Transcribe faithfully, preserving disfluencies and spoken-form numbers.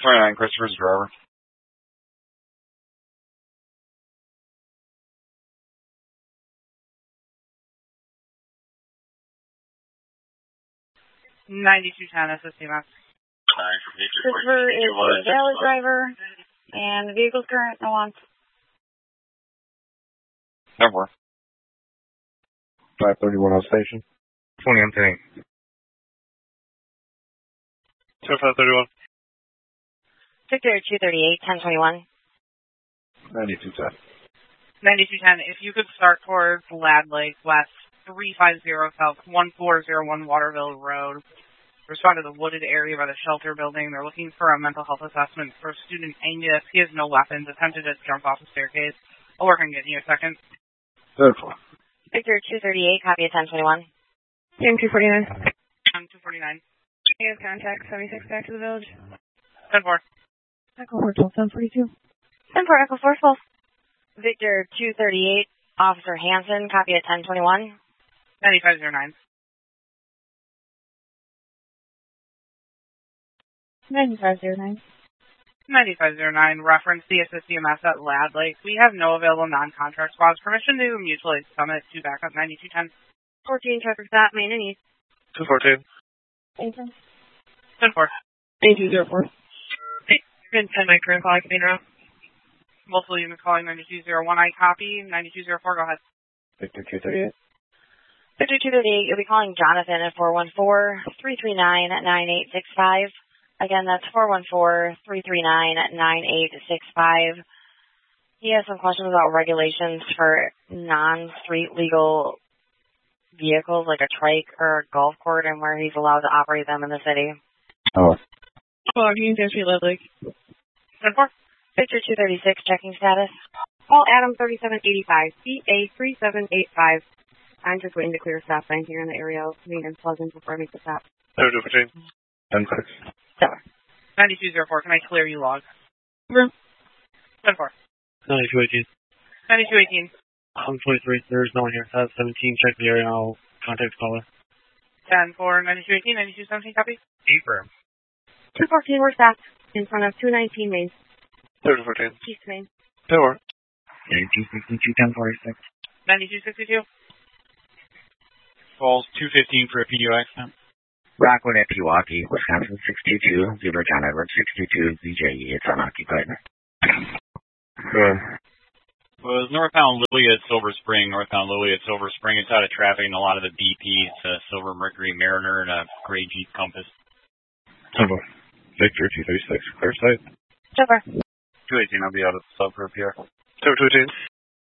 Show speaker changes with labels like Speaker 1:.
Speaker 1: twenty-nine, Christopher's driver.
Speaker 2: ninety-two ten, S S C Max.
Speaker 3: Christopher is a valid driver, and the vehicle's current, no on.
Speaker 1: Number.
Speaker 4: five thirty-one on station.
Speaker 1: twenty on tank.
Speaker 5: five thirty-one.
Speaker 3: Victor two thirty-eight, ten twenty-one.
Speaker 4: ninety-two ten.
Speaker 2: ninety-two ten, if you could start towards Lad Lake West, three five zero South, one four zero one Waterville Road. Respond to the wooded area by the shelter building. They're looking for a mental health assessment for student Angus. He has no weapons, attempted to jump off the staircase. I'll work on getting you a second.
Speaker 4: Third floor.
Speaker 3: Victor two thirty-eight, copy of ten twenty-one.
Speaker 6: Team two forty-nine.
Speaker 2: Um, two forty-nine.
Speaker 6: He has contact, seventy-six back to the village.
Speaker 2: ten four.
Speaker 6: Echo four twelve, ten forty-two.
Speaker 3: ten four, Echo four twelve. Victor two thirty-eight, Officer Hanson, copy of ten twenty-one.
Speaker 2: ninety-five zero nine.
Speaker 6: ninety-five zero nine.
Speaker 2: ninety-five zero nine, reference the S S C M S at Lad Lake. We have no available non-contract squads. Permission to mutually summit to backup ninety-two ten.
Speaker 3: fourteen, traffic stop, main and east.
Speaker 5: two fourteen.
Speaker 6: Anything?
Speaker 2: ten four.
Speaker 6: eighty-two zero four.
Speaker 3: ten nine, current call, I can be around.
Speaker 2: Multiple units calling ninety-two zero one. I copy. ninety-two zero four, go ahead.
Speaker 4: Victor two thirty-eight.
Speaker 3: Victor two thirty-eight, you'll be calling Jonathan at four one four, three three nine, nine eight six five. Again, that's four one four, three three nine, nine eight six five. He has some questions about regulations for non-street legal vehicles like a trike or a golf court and where he's allowed to operate them in the city.
Speaker 4: Oh.
Speaker 6: Well, you can see Lad Lake.
Speaker 2: ten four.
Speaker 3: Victor two thirty-six, checking status.
Speaker 6: Call Adam thirty-seven eighty-five, C A three seven eight five. I'm just waiting to clear a stop sign here in the area of Main and Pleasant before I make the stop.
Speaker 5: two fourteen.
Speaker 4: ten six.
Speaker 2: ninety-two zero four, can I clear you log?
Speaker 6: Room.
Speaker 2: ten four.
Speaker 5: ninety-two eighteen.
Speaker 2: ninety-two eighteen.
Speaker 5: one twenty-three, there's no one here. That's seventeen, check the area and I'll contact the caller.
Speaker 2: ten four, ninety-two eighteen, ninety-two seventeen, copy.
Speaker 5: Affirm.
Speaker 6: two fourteen, we're stopped in front of two nineteen Main.
Speaker 5: two fourteen.
Speaker 6: East Main.
Speaker 5: two four.
Speaker 1: ninety-two sixty-two, ten forty-six.
Speaker 2: ninety-two sixty-two.
Speaker 1: Falls two fifteen for a P D O accident. Rockwood at Pewaukee, Wisconsin six two two, Zebra John Edward six two two, Z J E, it's unoccupied.
Speaker 4: Good.
Speaker 7: Was northbound Lily at Silver Spring, northbound Lily at Silver Spring. It's out of traffic and a lot of the B Ps, uh, Silver Mercury Mariner and a gray Jeep Compass.
Speaker 4: Number. Victor two thirty-six, clear site.
Speaker 3: Silver.
Speaker 1: two eighteen, I'll be out of the sub for a P R.
Speaker 5: two eighteen.